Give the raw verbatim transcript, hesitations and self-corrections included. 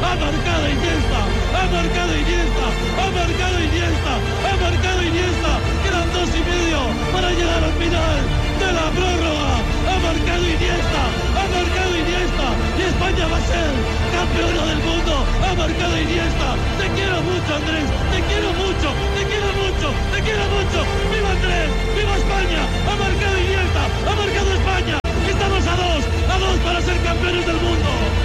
ha marcado Iniesta, ha marcado Iniesta, ha marcado Iniesta, ha marcado Iniesta, quedan dos y medio para llegar al final de la prórroga, ha marcado Iniesta, ha marcado Iniesta, y España va a ser campeona del mundo, ha marcado Iniesta, te quiero mucho Andrés, te quiero mucho, te quiero mucho, te quiero mucho, viva Andrés, viva España, ha marcado Iniesta, ha marcado España, estamos a dos, a dos para ser campeones del mundo.